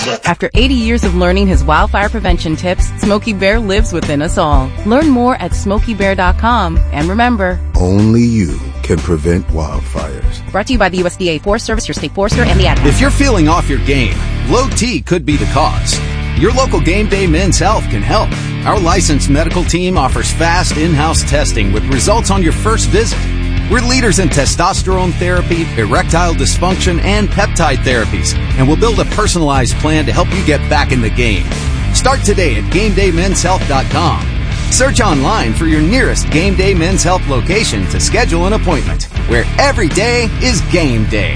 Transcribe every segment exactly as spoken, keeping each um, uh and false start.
After eighty years of learning his wildfire prevention tips, Smokey Bear lives within us all. Learn more at smokey bear dot com. And remember, only you can prevent wildfires. Brought to you by the U S D A Forest Service, your state forester, and the Ad Council. If you're feeling off your game, low T could be the cause. Your local Game Day Men's Health can help. Our licensed medical team offers fast in-house testing with results on your first visit. We're leaders in testosterone therapy, erectile dysfunction, and peptide therapies, and we'll build a personalized plan to help you get back in the game. Start today at game day men's health dot com. Search online for your nearest Game Day Men's Health location to schedule an appointment, where every day is game day.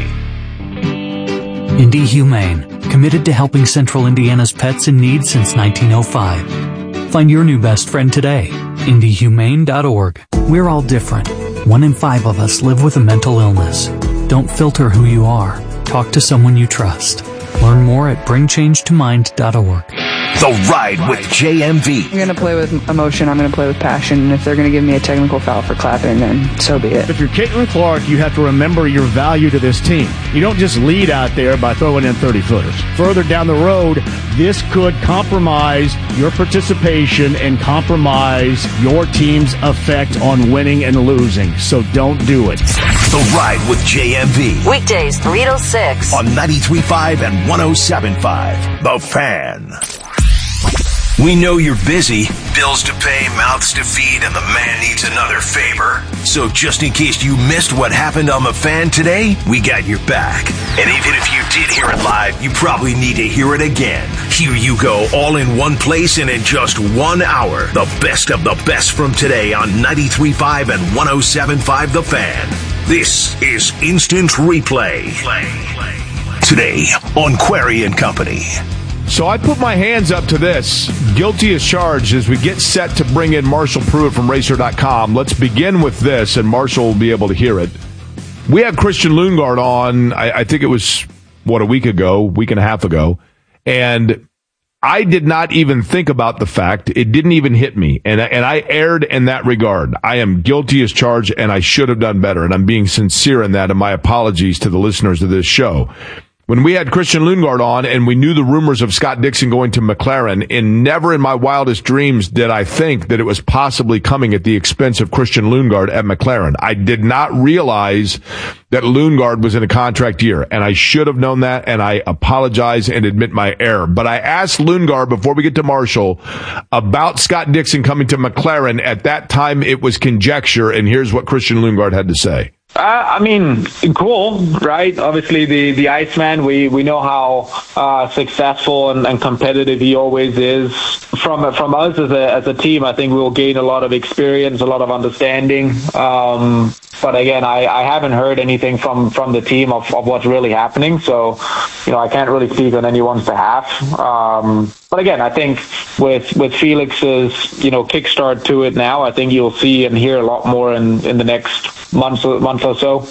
Indy Humane, committed to helping Central Indiana's pets in need since nineteen oh five. Find your new best friend today, indy humane dot org. We're all different. One in five of us live with a mental illness. Don't filter who you are. Talk to someone you trust. Learn more at bring change to mind dot org. The Ride with J M V. I'm going to play with emotion. I'm going to play with passion. And if they're going to give me a technical foul for clapping, then so be it. If you're Caitlin Clark, you have to remember your value to this team. You don't just lead out there by throwing in thirty-footers. Further down the road, this could compromise your participation and compromise your team's effect on winning and losing. So don't do it. The Ride with J M V. Weekdays, three to six. On ninety-three point five and one oh seven point five. The Fan. We know you're busy. Bills to pay, mouths to feed, and the man needs another favor. So just in case you missed what happened on The Fan today, we got your back. And even if you did hear it live, you probably need to hear it again. Here you go, all in one place and in just one hour. The best of the best from today on ninety-three point five and one oh seven point five The Fan. This is Instant Replay. Today on Query and Company. So I put my hands up to this. Guilty as charged as we get set to bring in Marshall Pruitt from Racer dot com. Let's begin with this, and Marshall will be able to hear it. We had Christian Lundgaard on, I, I think it was, what, a week ago, week and a half ago, and I did not even think about the fact. It didn't even hit me, and, and I erred in that regard. I am guilty as charged, and I should have done better, and I'm being sincere in that, and my apologies to the listeners of this show. When we had Christian Lundgaard on and we knew the rumors of Scott Dixon going to McLaren, and never in my wildest dreams did I think that it was possibly coming at the expense of Christian Lundgaard at McLaren. I did not realize that Lundgaard was in a contract year, and I should have known that, and I apologize and admit my error. But I asked Lundgaard before we get to Marshall about Scott Dixon coming to McLaren. At that time, it was conjecture, and here's what Christian Lundgaard had to say. Uh, I mean, cool, right? Obviously, the, the Iceman, we, we know how uh, successful and, and competitive he always is. From from us as a as a team, I think we will gain a lot of experience, a lot of understanding. Um, but again, I, I haven't heard anything from, from the team of, of what's really happening. So, you know, I can't really speak on anyone's behalf. Um, but again, I think with with Felix's, you know, kickstart to it now, I think you'll see and hear a lot more in, in the next month, month or so.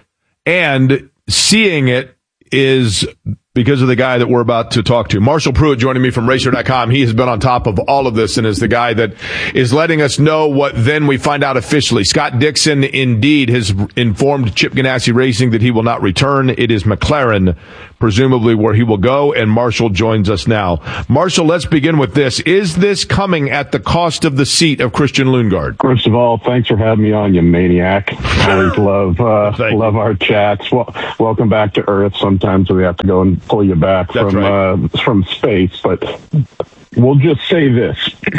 And seeing it is because of the guy that we're about to talk to. Marshall Pruitt joining me from Racer dot com. He has been on top of all of this and is the guy that is letting us know what then we find out officially. Scott Dixon indeed has informed Chip Ganassi Racing that he will not return. It is McLaren, presumably, where he will go, and Marshall joins us now. Marshall, let's begin with this. Is this coming at the cost of the seat of Christian Lundgaard? First of all, thanks for having me on, you maniac. I always love uh, love our chats. Well, welcome back to Earth. Sometimes we have to go and pull you back That's from right. uh, from space, but we'll just say this.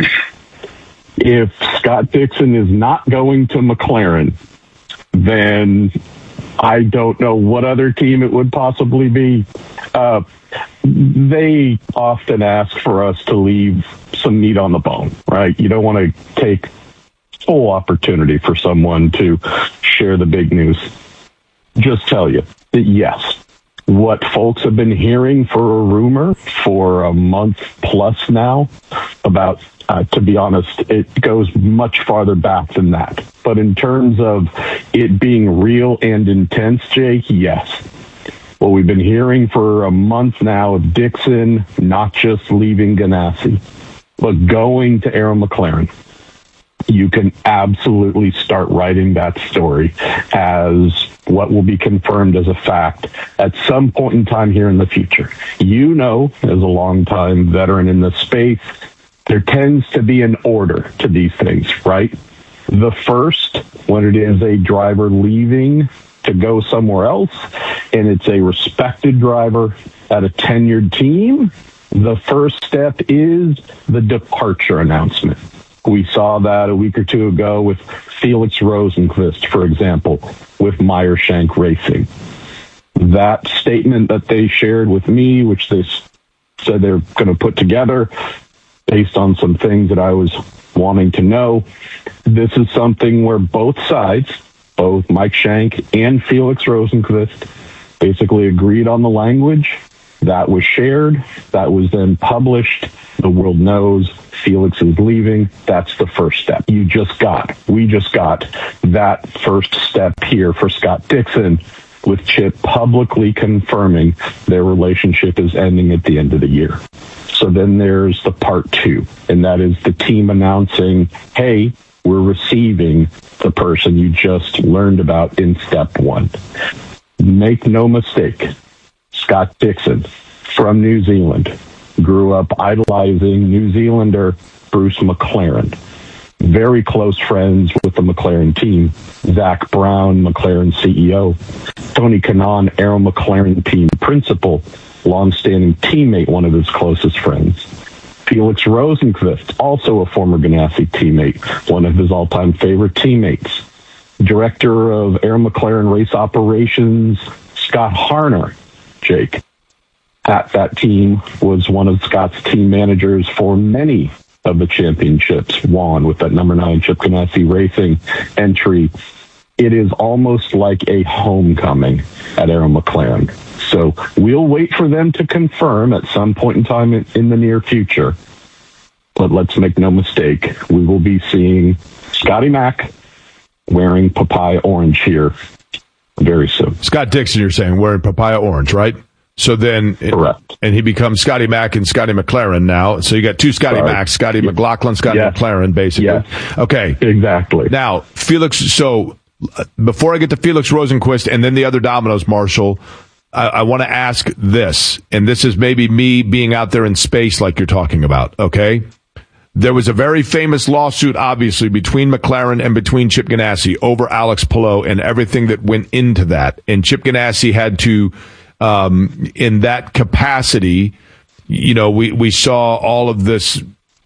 If Scott Dixon is not going to McLaren, then I don't know what other team it would possibly be. Uh, they often ask for us to leave some meat on the bone, right? You don't want to take full opportunity for someone to share the big news. Just tell you that, yes, what folks have been hearing for a rumor for a month plus now about, uh, to be honest, it goes much farther back than that. But in terms of it being real and intense, Jake, yes. What we've been hearing for a month now of Dixon not just leaving Ganassi, but going to Arrow McLaren. you can absolutely start writing that story as what will be confirmed as a fact at some point in time here in the future. You know, as a longtime veteran in this space, there tends to be an order to these things, right? The first, when it is a driver leaving to go somewhere else, and it's a respected driver at a tenured team, the first step is the departure announcement. We saw that a week or two ago with Felix Rosenqvist, for example, with Meyershank Racing. That statement that they shared with me, which they said they're going to put together based on some things that I was wanting to know, this is something where both sides, both Mike Shank and Felix Rosenqvist, basically agreed on the language. That was shared. That was then published. The world knows Felix is leaving. That's the first step. You just got, we just got that first step here for Scott Dixon, with Chip publicly confirming their relationship is ending at the end of the year. So then there's the part two, and that is the team announcing, hey, we're receiving the person you just learned about in step one. Make no mistake, Scott Dixon from New Zealand grew up idolizing New Zealander Bruce McLaren. Very close friends with the McLaren team. Zach Brown, McLaren C E O. Tony Kanaan, Arrow McLaren team principal, longstanding teammate, one of his closest friends. Felix Rosenqvist, also a former Ganassi teammate, one of his all-time favorite teammates. Director of Arrow McLaren race operations, Scott Harner, Jake, at that team, was one of Scott's team managers for many of the championships won with that number nine Chip Ganassi Racing entry. It is almost like a homecoming at Arrow McLaren. So we'll wait for them to confirm at some point in time in, in the near future. But let's make no mistake, we will be seeing Scotty Mack wearing papaya orange here very soon. Scott Dixon, you're saying, wearing papaya orange, right? So then, correct. And he becomes Scotty Mack and Scotty McLaren now. So you got two Scotty Sorry. Macks, Scotty Yeah. McLaughlin, Scotty Yes. McLaren, basically. Yes. Okay. Exactly. Now, Felix, so uh, before I get to Felix Rosenqvist and then the other dominoes, Marshall, I, I want to ask this, and this is maybe me being out there in space like you're talking about, okay? There was a very famous lawsuit, obviously, between McLaren and between Chip Ganassi over Alex Palou and everything that went into that. And Chip Ganassi had to, um, in that capacity, you know, we, we saw all of this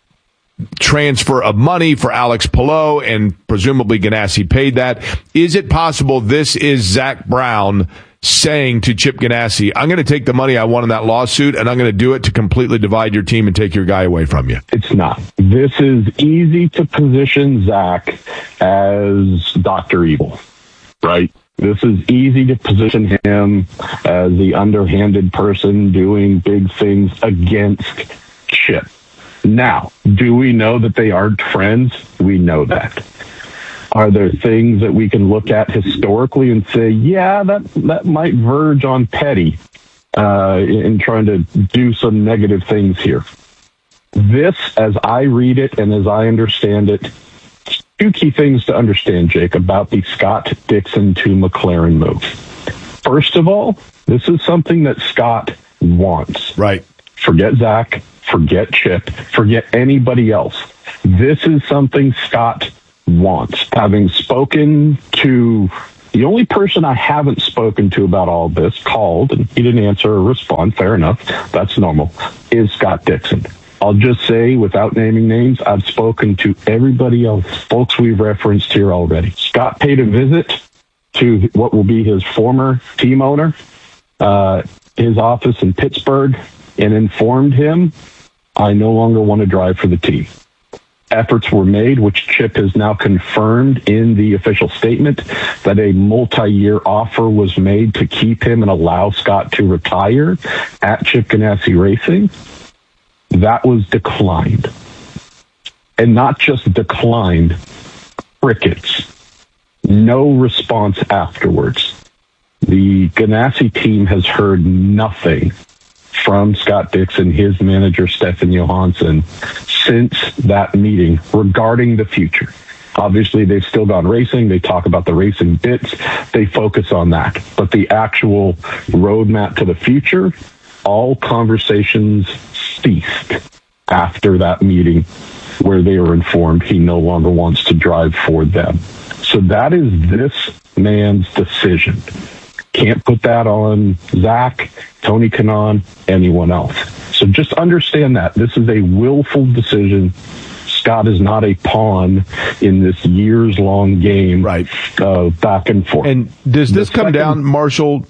transfer of money for Alex Palou, and presumably Ganassi paid that. Is it possible this is Zach Brown saying to Chip Ganassi, I'm going to take the money I won in that lawsuit, and I'm going to do it to completely divide your team and take your guy away from you? It's not. This is easy to position Zach as Doctor Evil, right? This is easy to position him as the underhanded person doing big things against Chip. Now, do we know that they aren't friends? We know that. Are there things that we can look at historically and say, yeah, that, that might verge on petty uh, in trying to do some negative things here? This, as I read it and as I understand it, two key things to understand, Jake, about the Scott Dixon to McLaren move. First of all, this is something that Scott wants. Right. Forget Zach, forget Chip, forget anybody else. This is something Scott wants. Having spoken to the only person I haven't spoken to about all this, called, and he didn't answer or respond, fair enough, that's normal, is Scott Dixon. I'll just say, without naming names, I've spoken to everybody else, folks we've referenced here already. Scott paid a visit to what will be his former team owner, uh, his office in Pittsburgh, and informed him, I no longer want to drive for the team. Efforts were made, which Chip has now confirmed in the official statement, that a multi-year offer was made to keep him and allow Scott to retire at Chip Ganassi Racing. That was declined. And not just declined, crickets. No response afterwards. The Ganassi team has heard nothing from Scott Dixon, his manager, Stefan Johansson, since that meeting regarding the future. Obviously, they've still gone racing. They talk about the racing bits. They focus on that. But the actual roadmap to the future, all conversations ceased after that meeting where they were informed he no longer wants to drive for them. So that is this man's decision. Can't put that on Zach, Tony Kanaan, anyone else. So just understand that. This is a willful decision. Scott is not a pawn in this years-long game, right? Uh, back and forth. And does this the come second, down, Marshall,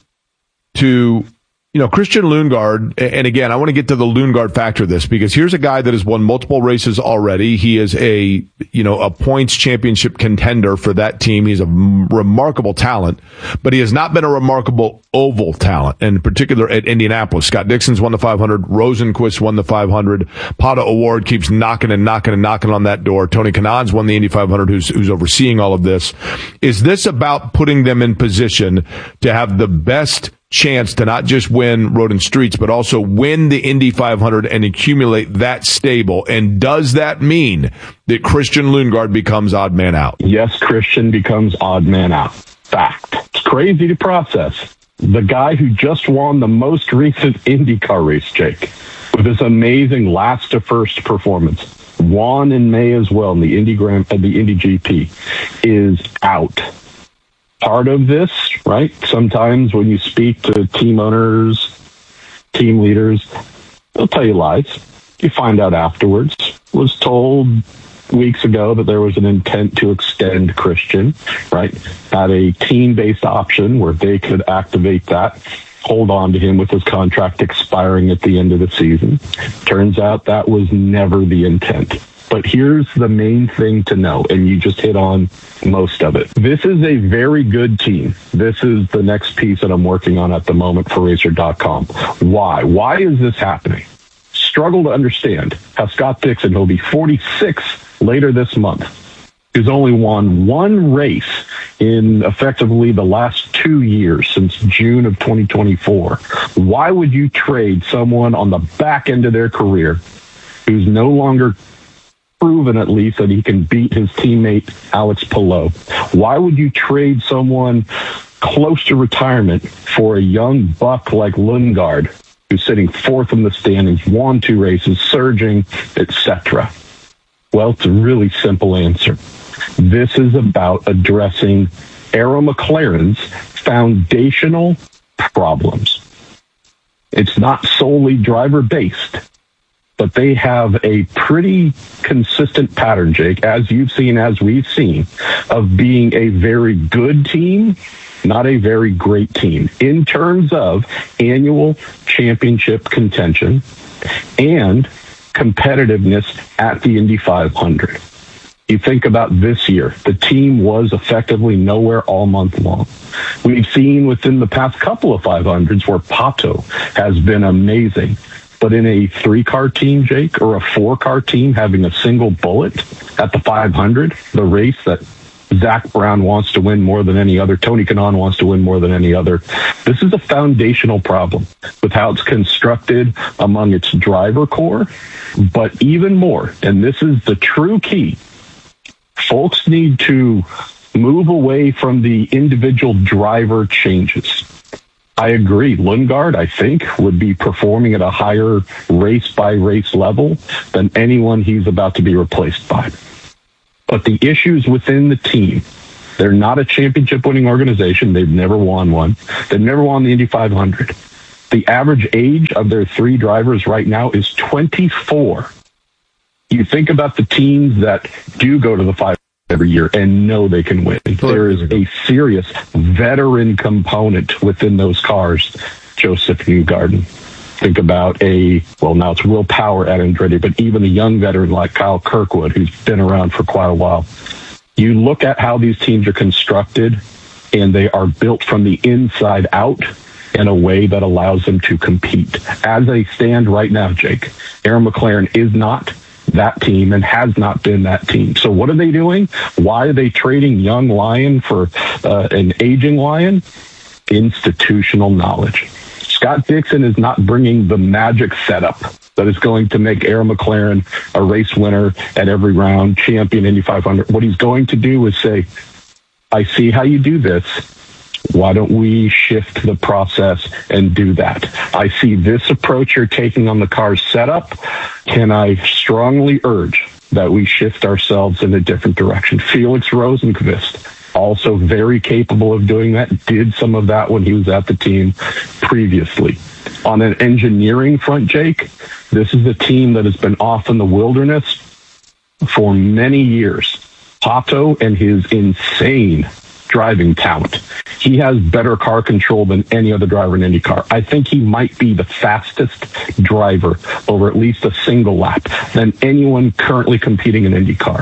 to... You know, Christian Lundgaard, and again, I want to get to the Lundgaard factor of this, because here's a guy that has won multiple races already. He is a, you know, a points championship contender for that team. He's a remarkable talent, but he has not been a remarkable oval talent, and in particular at Indianapolis. Scott Dixon's won the five hundred. Rosenquist won the five hundred. Pato O'Ward keeps knocking and knocking and knocking on that door. Tony Kanaan's won the Indy five hundred, who's, who's overseeing all of this. Is this about putting them in position to have the best chance to not just win Road and Streets, but also win the Indy five hundred and accumulate that stable? And does that mean that Christian Lundgaard becomes odd man out? Yes, Christian becomes odd man out. Fact. It's crazy to process. The guy who just won the most recent IndyCar race, Jake, with this amazing last to first performance, won in May as well in the Indy Grand, uh, the Indy G P, is out. Part of this, right? Sometimes when you speak to team owners, team leaders, they'll tell you lies. You find out afterwards. Was told weeks ago that there was an intent to extend Christian, right? Had a team-based option where they could activate that, hold on to him with his contract expiring at the end of the season. Turns out that was never the intent. But here's the main thing to know, and you just hit on most of it. This is a very good team. This is the next piece that I'm working on at the moment for Racer dot com. Why? Why is this happening? Struggle to understand how Scott Dixon, who'll be forty-six later this month, who's only won one race in effectively the last two years since June of twenty twenty-four. Why would you trade someone on the back end of their career who's no longer proven, at least, that he can beat his teammate Alex Palou? Why would you trade someone close to retirement for a young buck like Lundgaard, who's sitting fourth in the standings, won two races, surging, et cetera? Well, it's a really simple answer. This is about addressing Arrow McLaren's foundational problems. It's not solely driver-based, but they have a pretty consistent pattern, Jake, as you've seen, as we've seen, of being a very good team, not a very great team, in terms of annual championship contention and competitiveness at the Indy five hundred. You think about this year, the team was effectively nowhere all month long. We've seen within the past couple of five hundreds where Pato has been amazing. But in a three-car team, Jake, or a four-car team having a single bullet at the five hundred, the race that Zach Brown wants to win more than any other, Tony Kanaan wants to win more than any other, this is a foundational problem with how it's constructed among its driver core. But even more, and this is the true key, folks need to move away from the individual driver changes. I agree. Lundgaard, I think, would be performing at a higher race-by-race level than anyone he's about to be replaced by. But the issues within the team, they're not a championship-winning organization. They've never won one. They've never won the Indy five hundred. The average age of their three drivers right now is twenty-four. You think about the teams that do go to the five every year and know they can win. There is a serious veteran component within those cars. Joseph Newgarden. Think about a, well, now it's Will Power at Andretti, but even a young veteran like Kyle Kirkwood, who's been around for quite a while. You look at how these teams are constructed, and they are built from the inside out in a way that allows them to compete. As they stand right now, Jake, Arrow McLaren is not that team and has not been that team. So what are they doing? Why are they trading young Lion for uh, an aging Lion? Institutional knowledge. Scott Dixon is not bringing the magic setup that is going to make Aaron McLaren a race winner at every round, champion Indy five hundred. What he's going to do is say, I see how you do this. Why don't we shift the process and do that? I see this approach you're taking on the car's setup. Can I strongly urge that we shift ourselves in a different direction? Felix Rosenqvist, also very capable of doing that, did some of that when he was at the team previously. On an engineering front, Jake, this is a team that has been off in the wilderness for many years. Pato and his insane driving talent. He has better car control than any other driver in IndyCar. I think he might be the fastest driver over at least a single lap than anyone currently competing in IndyCar.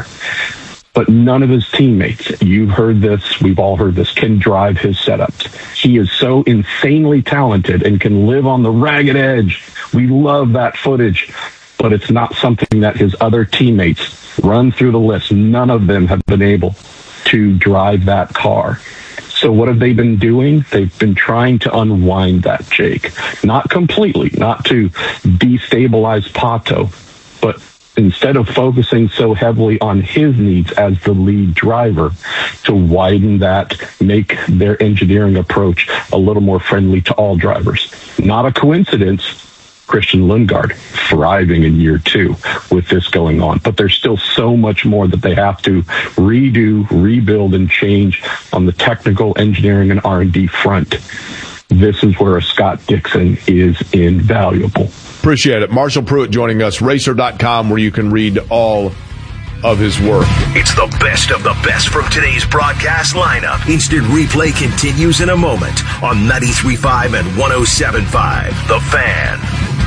But none of his teammates, you've heard this, we've all heard this, can drive his setups. He is so insanely talented and can live on the ragged edge. We love that footage, but it's not something that his other teammates run through the list. None of them have been able to drive that car. So what have they been doing? They've been trying to unwind that, Jake. Not completely, not to destabilize Pato, but instead of focusing so heavily on his needs as the lead driver, to widen that, make their engineering approach a little more friendly to all drivers. Not a coincidence, Christian Lundgaard thriving in year two with this going on. But there's still so much more that they have to redo, rebuild, and change on the technical, engineering, and R and D front. This is where a Scott Dixon is invaluable. Appreciate it. Marshall Pruett joining us, racer dot com, where you can read all of his work. It's the best of the best from today's broadcast lineup. Instant replay continues in a moment on ninety-three point five and one oh seven point five. The Fan.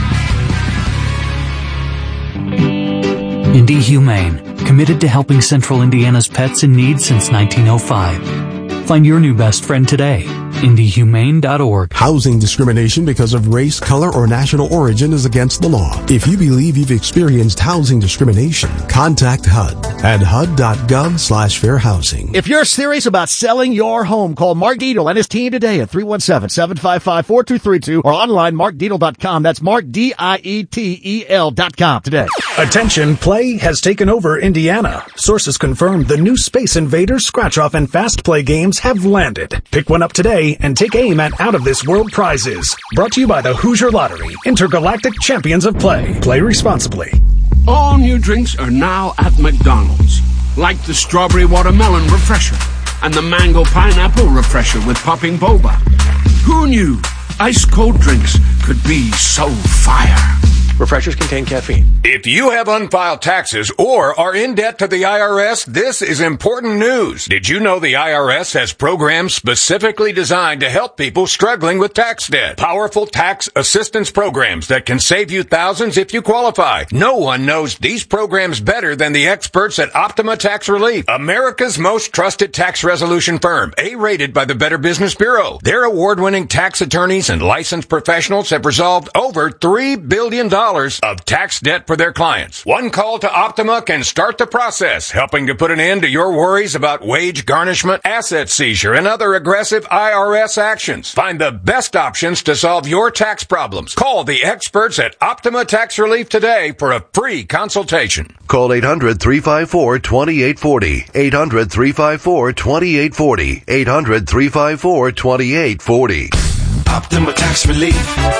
Indy Humane, committed to helping Central Indiana's pets in need since nineteen oh five. Find your new best friend today. Indy Humane dot org. Housing discrimination because of race, color, or national origin is against the law. If you believe you've experienced housing discrimination, contact H U D at H U D dot gov slash fair housing. If you're serious about selling your home, call Mark Dietel and his team today at three one seven, seven five five, four two three two or online mark dietel dot com. That's Mark, D I E T E L dot com today. Attention, play has taken over Indiana. Sources confirm the new Space Invaders, Scratch-Off, and Fast Play games have landed. Pick one up today and take aim at out-of-this-world prizes. Brought to you by the Hoosier Lottery, Intergalactic Champions of Play. Play responsibly. All new drinks are now at McDonald's, like the Strawberry Watermelon Refresher and the Mango Pineapple Refresher with popping boba. Who knew ice-cold drinks could be so fire? Refreshers contain caffeine. If you have unfiled taxes or are in debt to the I R S, this is important news. Did you know the I R S has programs specifically designed to help people struggling with tax debt? Powerful tax assistance programs that can save you thousands if you qualify. No one knows these programs better than the experts at Optima Tax Relief, America's most trusted tax resolution firm, A-rated by the Better Business Bureau. Their award-winning tax attorneys and licensed professionals have resolved over three billion dollars of tax debt for their clients. One call to Optima can start the process, helping to put an end to your worries about wage garnishment, asset seizure, and other aggressive I R S actions. Find the best options to solve your tax problems. Call the experts at Optima Tax Relief today for a free consultation. Call eight hundred, three five four, two eight four zero. eight hundred, three five four, two eight four zero. eight hundred, three five four, two eight four zero. Optima Tax Relief.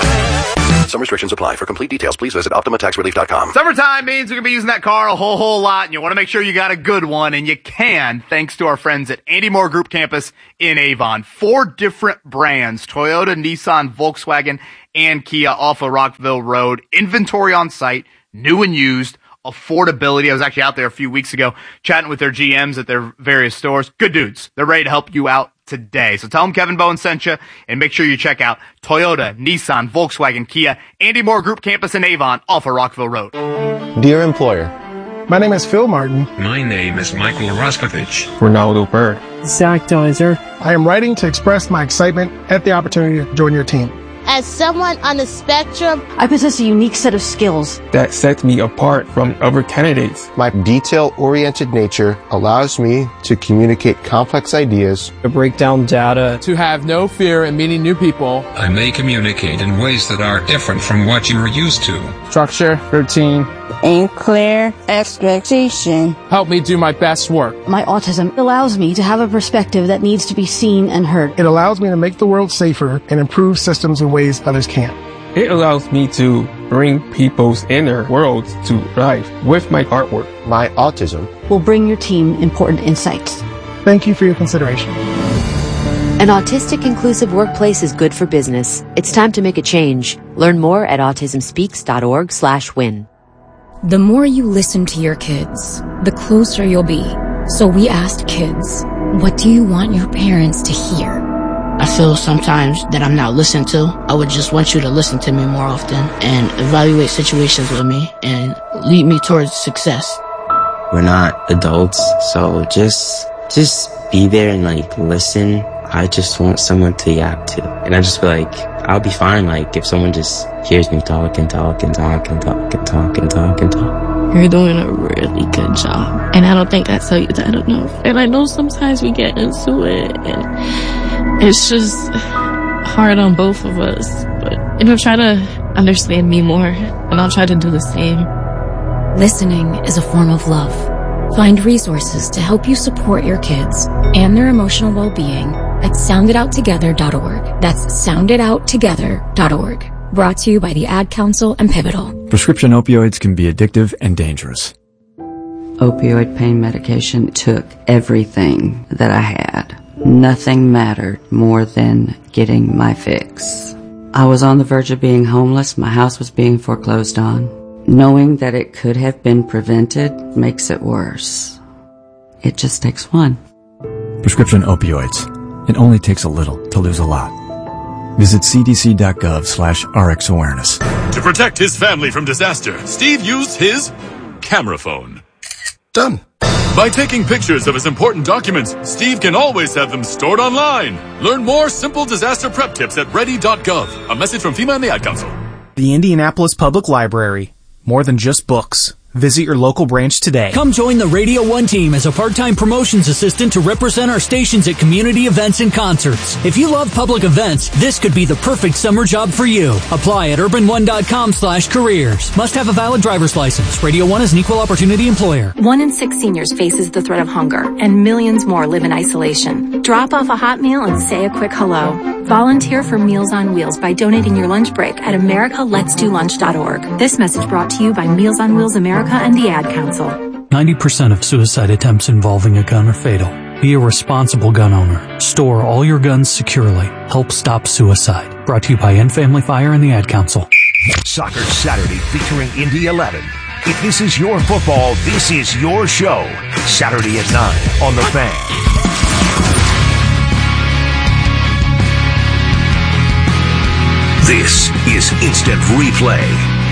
Some restrictions apply. For complete details, please visit optima tax relief dot com. Summertime means you're going to be using that car a whole, whole lot, and you want to make sure you got a good one, and you can, thanks to our friends at Andy Moore Group Campus in Avon. Four different brands, Toyota, Nissan, Volkswagen, and Kia off of Rockville Road. Inventory on site, new and used. Affordability. I was actually out there a few weeks ago chatting with their G Ms at their various stores. Good dudes. They're ready to help you out today. So tell them Kevin Bowen sent you, and make sure you check out Toyota, Nissan, Volkswagen, Kia, Andy Moore Group Campus in Avon off of Rockville Road. Dear employer, my name is Phil Martin. My name is Michael Raskovich. Ronaldo Bird. Zach Deiser. I am writing to express my excitement at the opportunity to join your team. As someone on the spectrum, I possess a unique set of skills that sets me apart from other candidates. My detail-oriented nature allows me to communicate complex ideas, to break down data, to have no fear in meeting new people. I may communicate in ways that are different from what you are used to. Structure, routine, and clear expectation help me do my best work. My autism allows me to have a perspective that needs to be seen and heard. It allows me to make the world safer and improve systems in ways others can't. It allows me to bring people's inner worlds to life with my artwork. My autism will bring your team important insights. Thank you for your consideration. An autistic inclusive workplace is good for business. It's time to make a change. Learn more at autismspeaks.org slash win. The more you listen to your kids, the closer you'll be. So we asked kids, what do you want your parents to hear? I feel sometimes that I'm not listened to. I would just want you to listen to me more often and evaluate situations with me and lead me towards success. We're not adults, so just, just be there and like listen. I just want someone to yap to. And I just feel like I'll be fine, like, if someone just hears me talk and talk and talk and talk and talk and talk and talk. You're doing a really good job. And I don't think I tell you that enough. And I know sometimes we get into it and it's just hard on both of us. But, you know, try to understand me more and I'll try to do the same. Listening is a form of love. Find resources to help you support your kids and their emotional well-being at sound it out together dot org. That's sound it out together dot org. Brought to you by the Ad Council and Pivotal. Prescription opioids can be addictive and dangerous. Opioid pain medication took everything that I had. Nothing mattered more than getting my fix. I was on the verge of being homeless. My house was being foreclosed on. Knowing that it could have been prevented makes it worse. It just takes one. Prescription opioids. It only takes a little to lose a lot. Visit cdc.gov slash RX awareness. To protect his family from disaster, Steve used his camera phone. Done. By taking pictures of his important documents, Steve can always have them stored online. Learn more simple disaster prep tips at ready dot gov. A message from FEMA and the Ad Council. The Indianapolis Public Library. More than just books. Visit your local branch today. Come join the Radio one team as a part-time promotions assistant to represent our stations at community events and concerts. If you love public events, this could be the perfect summer job for you. Apply at urban one dot com slash careers. Must have a valid driver's license. Radio one is an equal opportunity employer. One in six seniors faces the threat of hunger, and millions more live in isolation. Drop off a hot meal and say a quick hello. Volunteer for Meals on Wheels by donating your lunch break at america lets do lunch dot org. This message brought to you by Meals on Wheels America and the Ad Council. ninety percent of suicide attempts involving a gun are fatal. Be a responsible gun owner. Store all your guns securely. Help stop suicide. Brought to you by End Family Fire and the Ad Council. Soccer Saturday featuring Indy eleven. If this is your football, this is your show. Saturday at nine on The Fan. This is Instant Replay.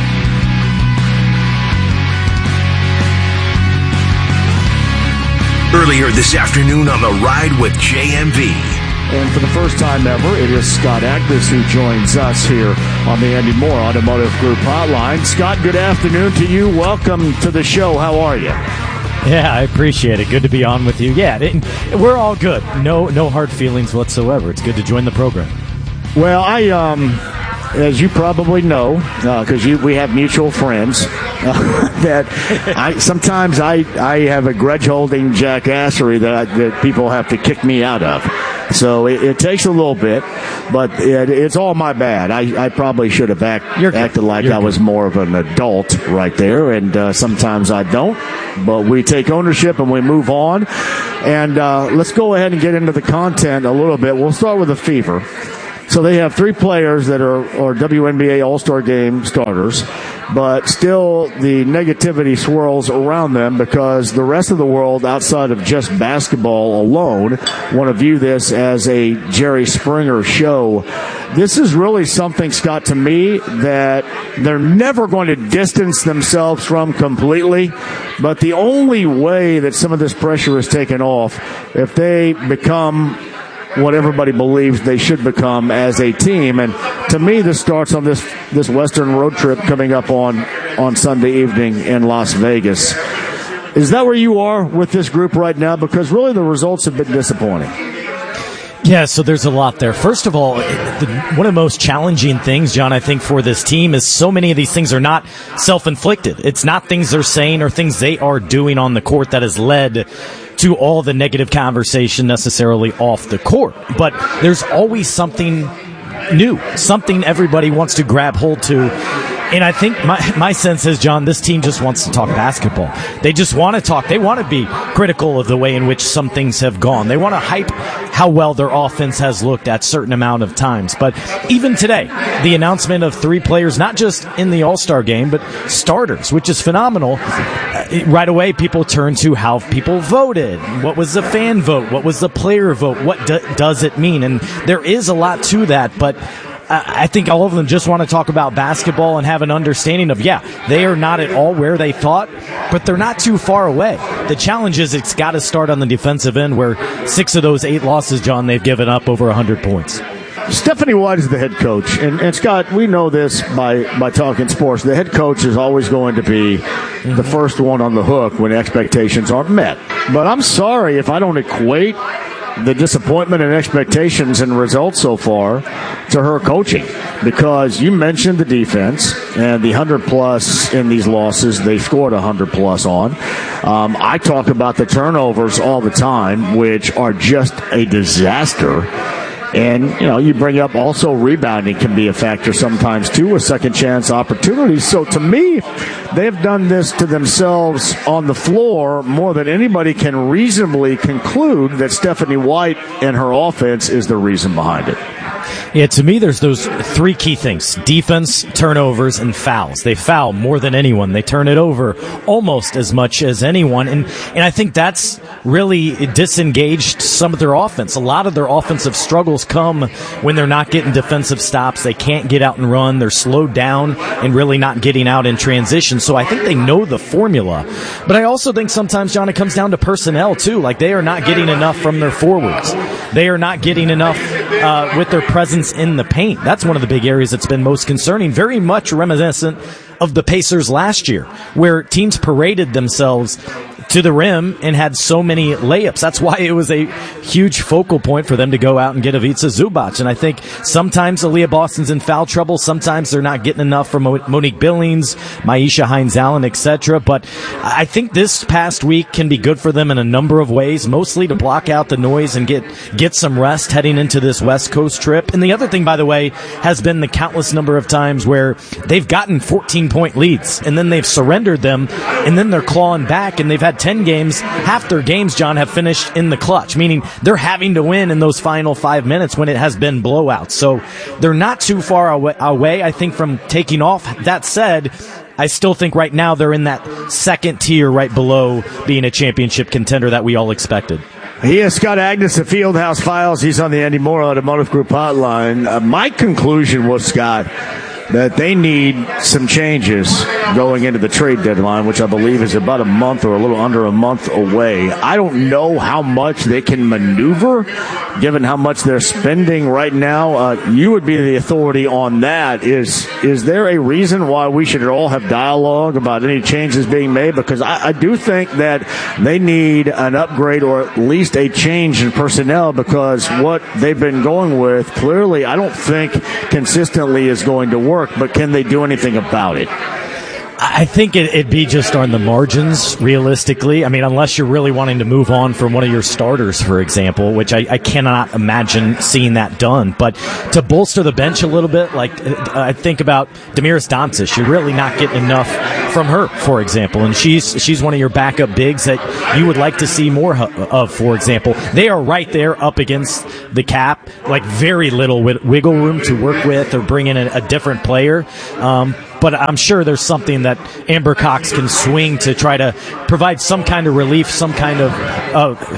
Earlier this afternoon on The Ride with J M V. And for the first time ever, it is Scott Agnes who joins us here on the Andy Moore Automotive Group hotline. Scott, good afternoon to you. Welcome to the show. How are you? Yeah, I appreciate it. Good to be on with you. Yeah, it, we're all good. No, no hard feelings whatsoever. It's good to join the program. Well, I, um, as you probably know, because uh, we have mutual friends, uh, that I sometimes I, I have a grudge-holding jackassery that, I, that people have to kick me out of. So it, it takes a little bit, but it, it's all my bad. I, I probably should have act, acted like You're I was good. more of an adult right there, and uh, sometimes I don't. But we take ownership and we move on. And uh, let's go ahead and get into the content a little bit. We'll start with the Fever. So they have three players that are, are W N B A All-Star Game starters, but still the negativity swirls around them because the rest of the world outside of just basketball alone want to view this as a Jerry Springer show. This is really something, Scott, to me, that they're never going to distance themselves from completely, but the only way that some of this pressure is taken off, if they become what everybody believes they should become as a team. And to me, this starts on this this Western road trip coming up on, on Sunday evening in Las Vegas. Is that where you are with this group right now? Because really the results have been disappointing. Yeah, so there's a lot there. First of all, the, one of the most challenging things, John, I think for this team is so many of these things are not self-inflicted. It's not things they're saying or things they are doing on the court that has led to all the negative conversation necessarily off the court. But there's always something new, something everybody wants to grab hold to. And I think my my sense is, John, this team just wants to talk basketball. They just want to talk. They want to be critical of the way in which some things have gone. They want to hype how well their offense has looked at certain amount of times. But even today, the announcement of three players, not just in the All-Star game, but starters, which is phenomenal. Right away, people turn to how people voted. What was the fan vote? What was the player vote? What do, does it mean? And there is a lot to that, but I think all of them just want to talk about basketball and have an understanding of, yeah, they are not at all where they thought, but they're not too far away. The challenge is it's got to start on the defensive end, where six of those eight losses, John, they've given up over one hundred points. Stephanie White is the head coach, and, and Scott, we know this by, by talking sports. The head coach is always going to be mm-hmm. the first one on the hook when expectations aren't met. But I'm sorry if I don't equate the disappointment and expectations and results so far to her coaching, because you mentioned the defense and the one hundred plus in these losses they scored one hundred plus on. Um, I talk about the turnovers all the time, which are just a disaster. And, you know, you bring up also rebounding can be a factor sometimes, too, with second chance opportunities. So, to me, they've done this to themselves on the floor more than anybody can reasonably conclude that Stephanie White and her offense is the reason behind it. Yeah, to me, there's those three key things: defense, turnovers, and fouls. They foul more than anyone. They turn it over almost as much as anyone. And, and I think that's really disengaged some of their offense. A lot of their offensive struggles come when they're not getting defensive stops. They can't get out and run. They're slowed down and really not getting out in transition. So I think they know the formula. But I also think sometimes, John, it comes down to personnel, too. Like, they are not getting enough from their forwards. They are not getting enough uh, with their presence in the paint. That's one of the big areas that's been most concerning. Very much reminiscent of the Pacers last year, where teams paraded themselves to the rim and had so many layups. That's why it was a huge focal point for them to go out and get Ivica Zubac. And I think sometimes Aaliyah Boston's in foul trouble. Sometimes they're not getting enough from Monique Billings, Myisha Hines-Allen, et cetera. But I think this past week can be good for them in a number of ways, mostly to block out the noise and get, get some rest heading into this West Coast trip. And the other thing, by the way, has been the countless number of times where they've gotten fourteen-point leads, and then they've surrendered them, and then they're clawing back, and they've had ten games. Half their games, John, have finished in the clutch, meaning they're having to win in those final five minutes when it has been blowouts. So they're not too far away, away, I think, from taking off. That said, I still think right now they're in that second tier right below being a championship contender that we all expected. He is Scott Agnes of Fieldhouse Files. He's on the Andy Moore Automotive Group hotline. Uh, my conclusion was, Scott, that they need some changes going into the trade deadline, which I believe is about a month or a little under a month away. I don't know how much they can maneuver, given how much they're spending right now. Uh, you would be the authority on that. Is is there a reason why we should all have dialogue about any changes being made? Because I, I do think that they need an upgrade or at least a change in personnel, because what they've been going with, clearly, I don't think consistently is going to work. But can they do anything about it? I think it, it'd be just on the margins, realistically. I mean, unless you're really wanting to move on from one of your starters, for example, which I, I cannot imagine seeing that done. But to bolster the bench a little bit, like I think about Damiris Doncic, you're really not getting enough from her, for example. And she's she's one of your backup bigs that you would like to see more of, for example. They are right there up against the cap, like very little wiggle room to work with or bring in a, a different player. Um, But I'm sure there's something that Amber Cox can swing to try to provide some kind of relief, some kind of uh,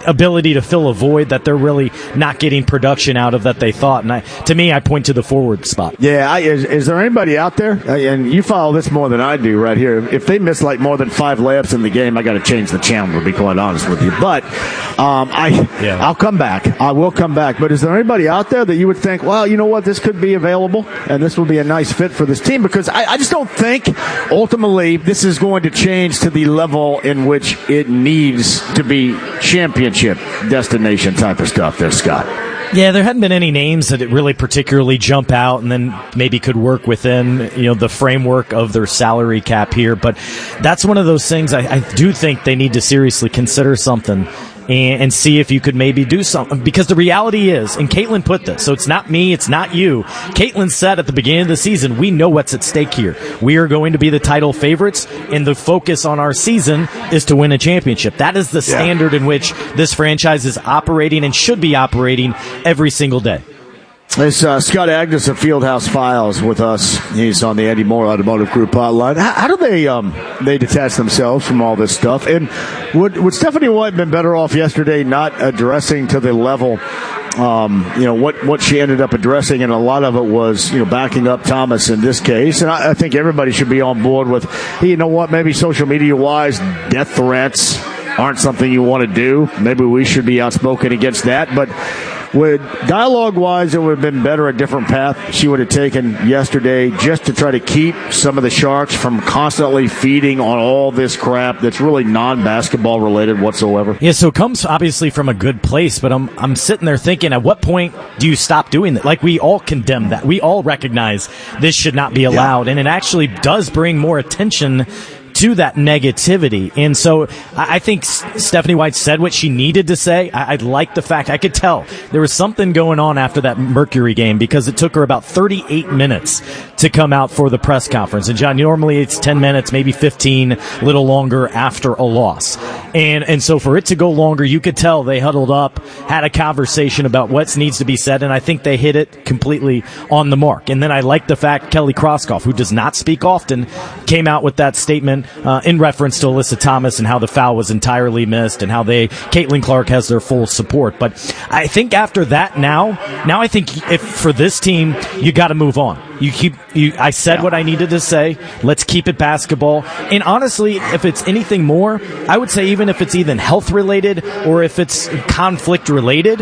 ability to fill a void that they're really not getting production out of that they thought. And I, to me, I point to the forward spot. Yeah, I, is, is there anybody out there, and you follow this more than I do right here, if they miss like more than five layups in the game, I got to change the channel, to be quite honest with you. But um, I, yeah. I'll come back. I will come back. But is there anybody out there that you would think, well, you know what, this could be available, and this would be a nice fit for this team? Because I, I just don't think ultimately this is going to change to the level in which it needs to be championship destination type of stuff there, Scott. Yeah, there hadn't been any names that really particularly jump out and then maybe could work within, you know, the framework of their salary cap here. But that's one of those things I, I do think they need to seriously consider something and, and see if you could maybe do something. Because the reality is, and Caitlin put this, so it's not me, it's not you. Caitlin said at the beginning of the season, we know what's at stake here. We are going to be the title favorites, and the focus on our season is to win a championship. That is the yeah. standard in which this franchise is operating and should be operating every single day. It's uh, Scott Agness of Fieldhouse Files with us. He's on the Andy Moore Automotive Group hotline. How, how do they um, they detach themselves from all this stuff? And would would Stephanie White have been better off yesterday not addressing to the level, um, you know, what, what she ended up addressing? And a lot of it was, you know, backing up Thomas in this case. And I, I think everybody should be on board with, hey, you know what, maybe social media-wise, death threats aren't something you want to do. Maybe we should be outspoken against that. But would dialogue-wise, it would have been better a different path she would have taken yesterday just to try to keep some of the Sharks from constantly feeding on all this crap that's really non-basketball related whatsoever. Yeah, so it comes obviously from a good place, but I'm I'm sitting there thinking, at what point do you stop doing that? Like, we all condemn that. We all recognize this should not be allowed, yeah. and it actually does bring more attention to that negativity. And so I think Stephanie White said what she needed to say. I, I like the fact, I could tell there was something going on after that Mercury game, because it took her about thirty-eight minutes to come out for the press conference. And John, normally it's ten minutes, maybe fifteen, a little longer after a loss. And and so for it to go longer, you could tell they huddled up, had a conversation about what needs to be said, and I think they hit it completely on the mark. And then I like the fact Kelly Kroskoff, who does not speak often, came out with that statement Uh, in reference to Alyssa Thomas and how the foul was entirely missed and how they, Caitlin Clark has their full support. But I think after that now, now I think if for this team, you got to move on. You keep, you, I said yeah. what I needed to say. Let's keep it basketball. And honestly, if it's anything more, I would say even if it's even health related or if it's conflict related,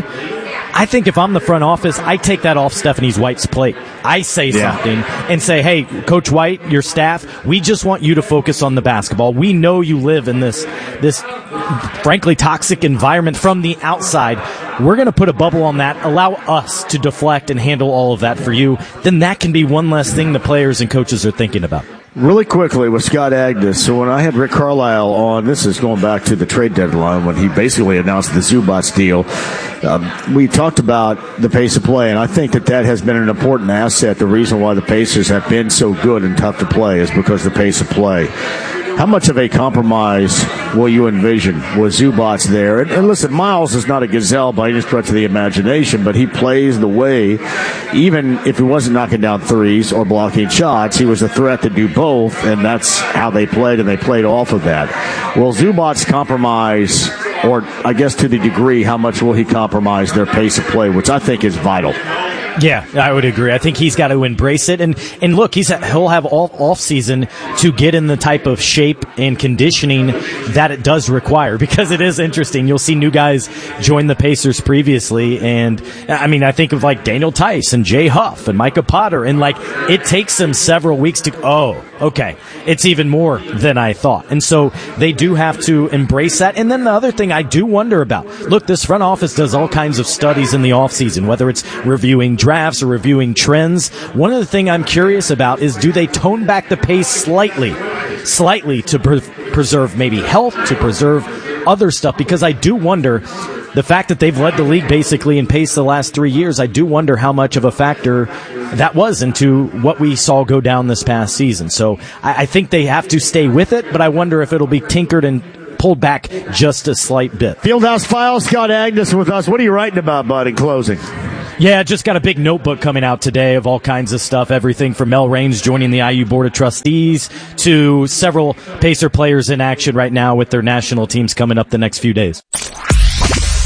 I think if I'm the front office, I take that off Stephanie White's plate. I say yeah. something and say, hey, Coach White, your staff, we just want you to focus on the basketball. We know you live in this, this frankly toxic environment from the outside. We're going to put a bubble on that, allow us to deflect and handle all of that for you. Then that can be one less thing the players and coaches are thinking about. Really quickly with Scott Agness. So when I had Rick Carlisle on, this is going back to the trade deadline when he basically announced the Zubats deal, um, we talked about the pace of play, and I think that that has been an important asset. The reason why the Pacers have been so good and tough to play is because of the pace of play. How much of a compromise will you envision with Zubats there? And, and listen, Miles is not a gazelle by any stretch of the imagination, but he plays the way, even if he wasn't knocking down threes or blocking shots, he was a threat to do both, and that's how they played, and they played off of that. Will Zubats compromise, or I guess to the degree, how much will he compromise their pace of play, which I think is vital? Yeah, I would agree. I think he's got to embrace it. And, and look, he's he'll have all off season to get in the type of shape and conditioning that it does require, because it is interesting. You'll see new guys join the Pacers previously. And I mean, I think of like Daniel Tice and Jay Huff and Micah Potter. And like, it takes them several weeks to, oh, okay, it's even more than I thought. And so they do have to embrace that. And then the other thing I do wonder about, look, this front office does all kinds of studies in the off season, whether it's reviewing drafts or reviewing trends. One of the things I'm curious about is, do they tone back the pace slightly, slightly to pre- preserve maybe health, to preserve other stuff? Because I do wonder, the fact that they've led the league basically in pace the last three years, I do wonder how much of a factor that was into what we saw go down this past season. So I, I think they have to stay with it, but I wonder if it'll be tinkered and pulled back just a slight bit. Fieldhouse Files, Scott Agness with us. What are you writing about, bud, in closing? Yeah, just got a big notebook coming out today of all kinds of stuff. Everything from Mel Raines joining the I U Board of Trustees to several Pacer players in action right now with their national teams coming up the next few days.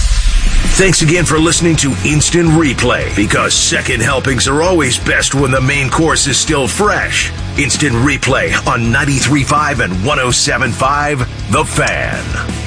Thanks again for listening to Instant Replay, because second helpings are always best when the main course is still fresh. Instant Replay on ninety-three point five and one oh seven point five The Fan.